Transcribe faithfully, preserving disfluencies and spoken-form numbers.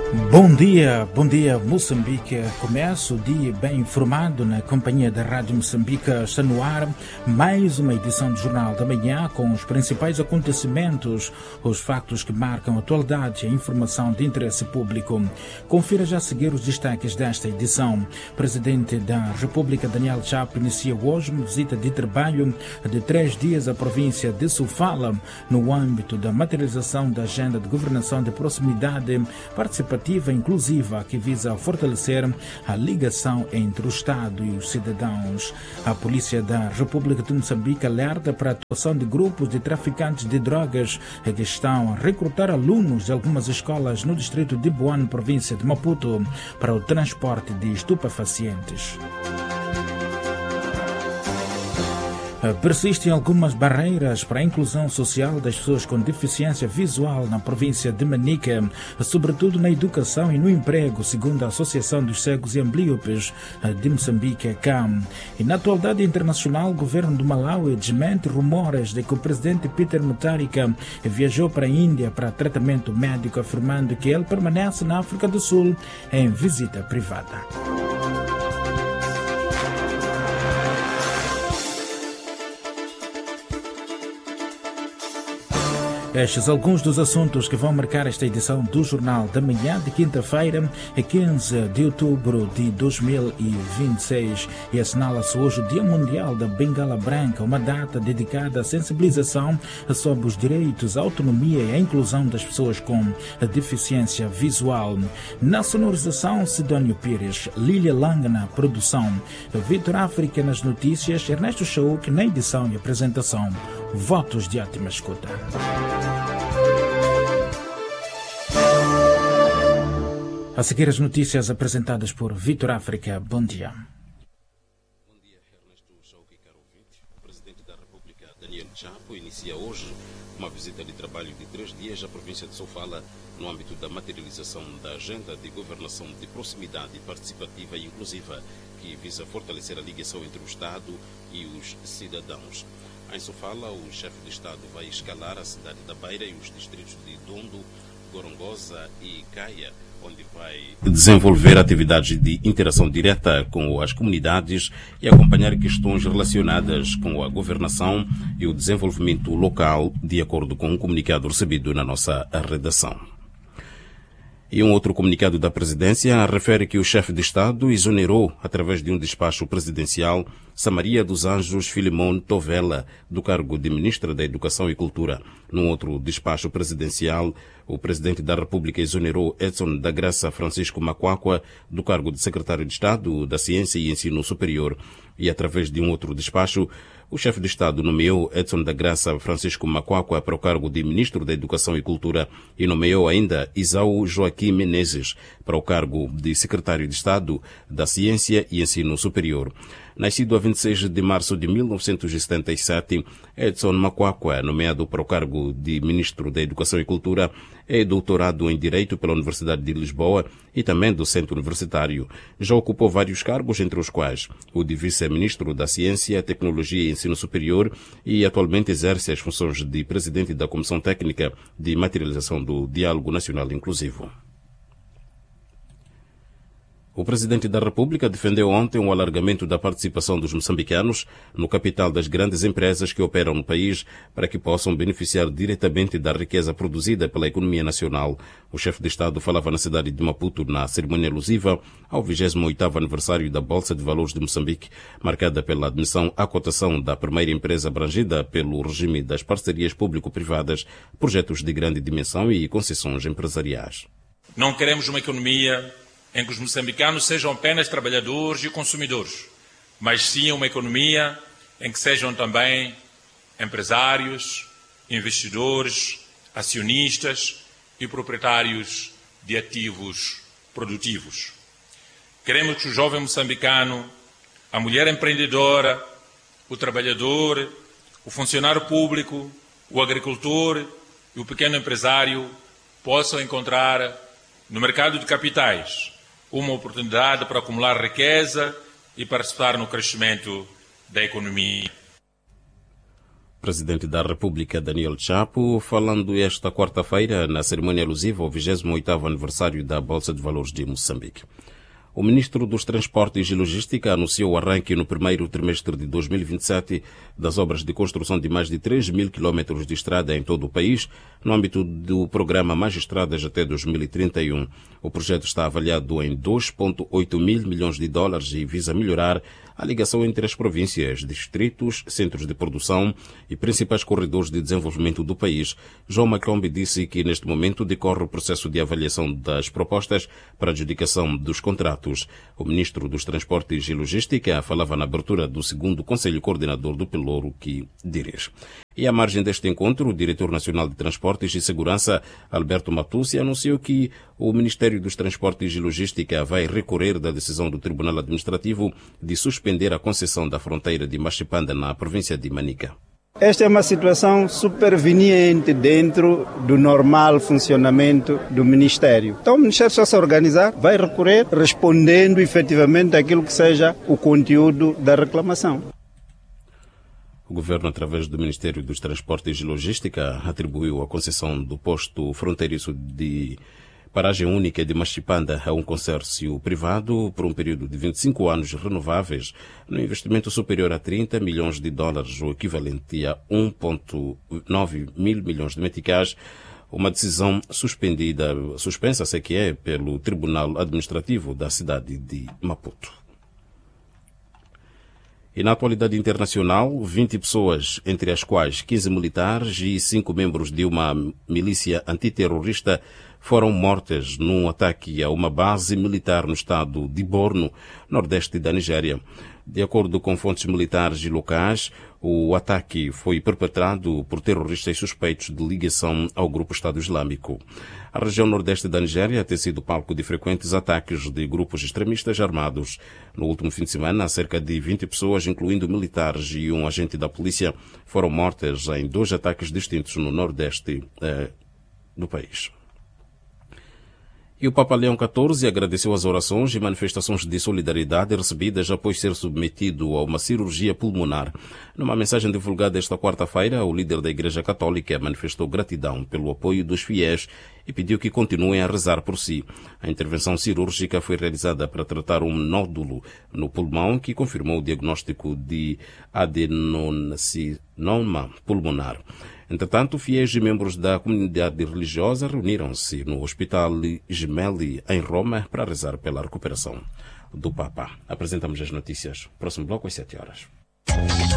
Bom dia, bom dia Moçambique. Começa o dia bem informado na companhia da Rádio Moçambique. Está no ar mais uma edição do Jornal da Manhã com os principais acontecimentos, os factos que marcam a atualidade e a informação de interesse público. Confira já a seguir os destaques desta edição. O Presidente da República, Daniel Chapo, inicia hoje uma visita de trabalho de três dias à província de Sofala, no âmbito da materialização da Agenda de Governação de Proximidade Participativa inclusiva que visa fortalecer a ligação entre o Estado e os cidadãos. A Polícia da República de Moçambique alerta para a atuação de grupos de traficantes de drogas que estão a recrutar alunos de algumas escolas no distrito de Boane, província de Maputo, para o transporte de estupefacientes. Persistem algumas barreiras para a inclusão social das pessoas com deficiência visual na província de Manica, sobretudo na educação e no emprego, segundo a Associação dos Cegos e Amblíopes de Moçambique, a C A M. E na atualidade internacional, o governo do Malawi desmente rumores de que o presidente Peter Mutharika viajou para a Índia para tratamento médico, afirmando que ele permanece na África do Sul em visita privada. Estes alguns dos assuntos que vão marcar esta edição do Jornal da Manhã de quinta-feira, quinze de outubro de dois mil e vinte e seis, e assinala-se hoje o Dia Mundial da Bengala Branca, uma data dedicada à sensibilização sobre os direitos, a autonomia e a inclusão das pessoas com deficiência visual. Na sonorização, Sidónio Pires, Lília Lang na produção, Vitor África nas notícias, Ernesto Chauk na edição e apresentação. Votos de ótima escuta. A seguir as notícias apresentadas por Vitor África. Bom dia. Bom dia, Ernesto Chauk, caro ouvinte. O Presidente da República, Daniel Chapo, inicia hoje uma visita de trabalho de três dias à província de Sofala, no âmbito da materialização da Agenda de Governação de Proximidade Participativa e Inclusiva, que visa fortalecer a ligação entre o Estado e os cidadãos. Em Sofala, o chefe de Estado vai escalar a cidade da Beira e os distritos de Dondo, Gorongosa e Caia, onde vai desenvolver atividades de interação direta com as comunidades e acompanhar questões relacionadas com a governação e o desenvolvimento local, de acordo com um comunicado recebido na nossa redação. E um outro comunicado da presidência refere que o chefe de Estado exonerou, através de um despacho presidencial, Samaria dos Anjos Filimon Tovela, do cargo de Ministra da Educação e Cultura. Num outro despacho presidencial, o Presidente da República exonerou Edson da Graça Francisco Macuacua, do cargo de Secretário de Estado da Ciência e Ensino Superior. E, através de um outro despacho, o chefe de Estado nomeou Edson da Graça Francisco Macuacua para o cargo de Ministro da Educação e Cultura e nomeou ainda Isao Joaquim Menezes para o cargo de Secretário de Estado da Ciência e Ensino Superior. Nascido a vinte e seis de março de mil novecentos e setenta e sete, Edson Macuacua, nomeado para o cargo de Ministro da Educação e Cultura, é doutorado em Direito pela Universidade de Lisboa e também docente universitário. Já ocupou vários cargos, entre os quais o de Vice-Ministro da Ciência, Tecnologia e Ensino Superior, e atualmente exerce as funções de Presidente da Comissão Técnica de Materialização do Diálogo Nacional Inclusivo. O Presidente da República defendeu ontem o alargamento da participação dos moçambicanos no capital das grandes empresas que operam no país para que possam beneficiar diretamente da riqueza produzida pela economia nacional. O chefe de Estado falava na cidade de Maputo na cerimônia alusiva ao vigésimo oitavo aniversário da Bolsa de Valores de Moçambique, marcada pela admissão à cotação da primeira empresa abrangida pelo regime das parcerias público-privadas, projetos de grande dimensão e concessões empresariais. Não queremos uma economia em que os moçambicanos sejam apenas trabalhadores e consumidores, mas sim uma economia em que sejam também empresários, investidores, acionistas e proprietários de ativos produtivos. Queremos que o jovem moçambicano, a mulher empreendedora, o trabalhador, o funcionário público, o agricultor e o pequeno empresário possam encontrar no mercado de capitais uma oportunidade para acumular riqueza e participar no crescimento da economia. Presidente da República, Daniel Chapo, falando esta quarta-feira na cerimônia alusiva ao vigésimo oitavo aniversário da Bolsa de Valores de Moçambique. O ministro dos Transportes e Logística anunciou o arranque no primeiro trimestre de dois mil e vinte e sete das obras de construção de mais de três mil quilómetros de estrada em todo o país, no âmbito do programa Mais Estradas até dois mil e trinta e um. O projeto está avaliado em dois vírgula oito mil milhões de dólares e visa melhorar a ligação entre as províncias, distritos, centros de produção e principais corredores de desenvolvimento do país. João Maclombe disse que neste momento decorre o processo de avaliação das propostas para adjudicação dos contratos. O ministro dos Transportes e Logística falava na abertura do segundo Conselho Coordenador do Pelouro que dirige. E à margem deste encontro, o diretor nacional de Transportes e Segurança, Alberto Matussi, anunciou que o Ministério dos Transportes e Logística vai recorrer da decisão do Tribunal Administrativo de suspender a concessão da fronteira de Machipanda na província de Manica. Esta é uma situação superveniente dentro do normal funcionamento do Ministério. Então o Ministério só se organizar, vai recorrer respondendo efetivamente àquilo que seja o conteúdo da reclamação. O governo, através do Ministério dos Transportes e Logística, atribuiu a concessão do posto fronteiriço de paragem única de Machipanda a um consórcio privado por um período de vinte e cinco anos renováveis, no investimento superior a trinta milhões de dólares, o equivalente a um vírgula nove mil milhões de meticais, uma decisão suspendida, suspensa, sei que é, pelo Tribunal Administrativo da cidade de Maputo. E na atualidade internacional, vinte pessoas, entre as quais quinze militares e cinco membros de uma milícia antiterrorista, foram mortas num ataque a uma base militar no estado de Borno, nordeste da Nigéria. De acordo com fontes militares e locais, o ataque foi perpetrado por terroristas suspeitos de ligação ao grupo Estado Islâmico. A região nordeste da Nigéria tem sido palco de frequentes ataques de grupos extremistas armados. No último fim de semana, cerca de vinte pessoas, incluindo militares e um agente da polícia, foram mortas em dois ataques distintos no nordeste eh, do país. E o Papa Leão catorze agradeceu as orações e manifestações de solidariedade recebidas após ser submetido a uma cirurgia pulmonar. Numa mensagem divulgada esta quarta-feira, o líder da Igreja Católica manifestou gratidão pelo apoio dos fiéis e pediu que continuem a rezar por si. A intervenção cirúrgica foi realizada para tratar um nódulo no pulmão que confirmou o diagnóstico de adenoncinoma pulmonar. Entretanto, fiéis e membros da comunidade religiosa reuniram-se no Hospital Gemelli, em Roma, para rezar pela recuperação do Papa. Apresentamos as notícias. Próximo bloco às sete horas.